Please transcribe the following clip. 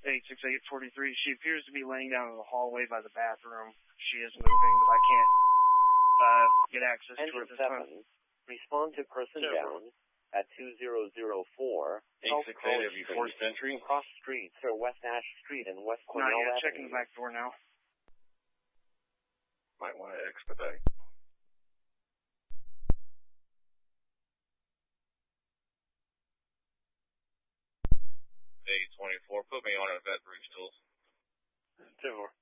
86843. She appears to be laying down in the hallway by the bathroom. She is moving, but I can't get access to her at this time. Respond to person down at 2004 868 before Century. Cross Street, Sir West Ash Street and West Cornell Avenue. Checking the back door now. Might want to expedite. 824, put me on at Vet Bridge Tools. 2-4.